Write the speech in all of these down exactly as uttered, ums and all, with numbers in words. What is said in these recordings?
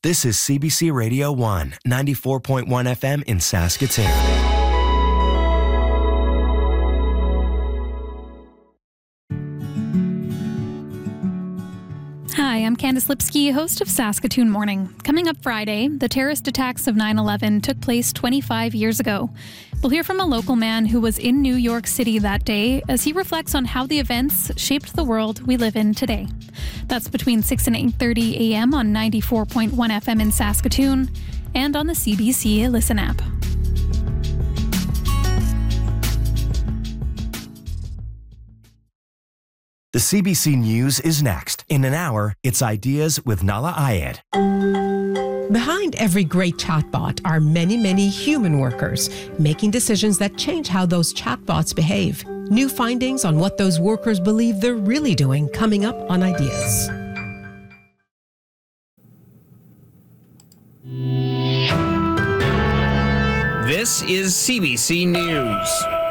This is C B C Radio one, ninety-four point one F M in Saskatoon. Hi, I'm Candice Lipsky, host of Saskatoon Morning. Coming up Friday, the terrorist attacks of nine eleven took place twenty-five years ago. We'll hear from a local man who was in New York City that day as he reflects on how the events shaped the world we live in today. That's between six and eight thirty a.m. on ninety-four point one F M in Saskatoon and on the C B C Listen app. The C B C News is next. In an hour, it's Ideas with Nala Ayed. Behind every great chatbot are many, many human workers making decisions that change how those chatbots behave. New findings on what those workers believe they're really doing coming up on Ideas. This is C B C News.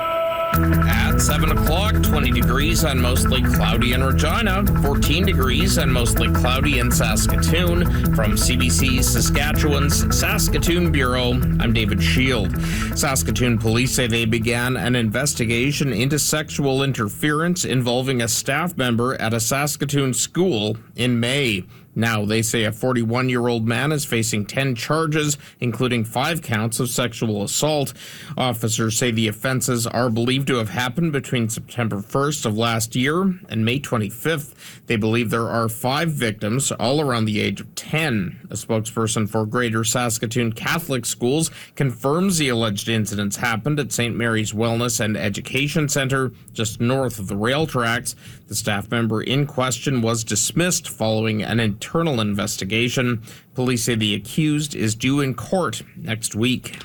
At seven o'clock, twenty degrees and mostly cloudy in Regina, fourteen degrees and mostly cloudy in Saskatoon. From C B C Saskatchewan's Saskatoon Bureau, I'm David Shield. Saskatoon police say they began an investigation into sexual interference involving a staff member at a Saskatoon school in May. Now, they say a forty-one-year-old man is facing ten charges, including five counts of sexual assault. Officers say the offenses are believed to have happened between September first of last year and May twenty-fifth. They believe there are five victims, all around the age of ten. A spokesperson for Greater Saskatoon Catholic Schools confirms the alleged incidents happened at Saint Mary's Wellness and Education Centre, just north of the rail tracks. The staff member in question was dismissed following an internal investigation. Police say the accused is due in court next week.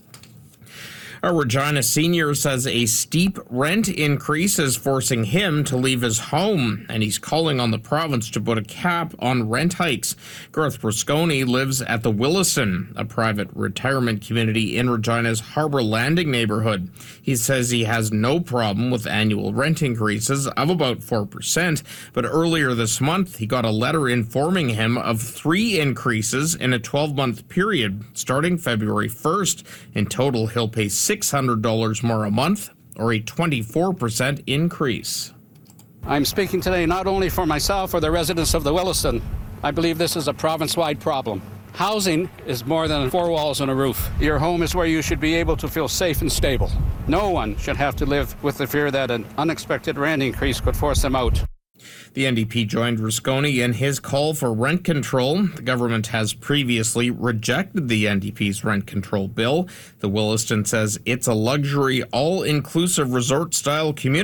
A Regina senior says a steep rent increase is forcing him to leave his home, and he's calling on the province to put a cap on rent hikes. Garth Brasconi lives at the Williston, a private retirement community in Regina's Harbour Landing neighborhood. He says he has no problem with annual rent increases of about four percent, but earlier this month he got a letter informing him of three increases in a twelve-month period starting February first. In total, he'll pay six hundred dollars more a month, or a twenty-four percent increase. I'm speaking today not only for myself or the residents of the Williston. I believe this is a province-wide problem. Housing is more than four walls and a roof. Your home is where you should be able to feel safe and stable. No one should have to live with the fear that an unexpected rent increase could force them out. The N D P joined Rusconi in his call for rent control. The government has previously rejected the N D P's rent control bill. The Williston says it's a luxury, all-inclusive resort-style community